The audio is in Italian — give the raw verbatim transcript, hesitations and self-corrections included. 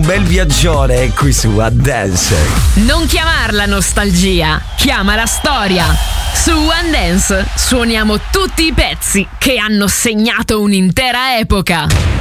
bel viaggione qui su One Dance. Non chiamarla nostalgia, chiamala storia. Su One Dance suoniamo tutti i pezzi che hanno segnato un'intera epoca.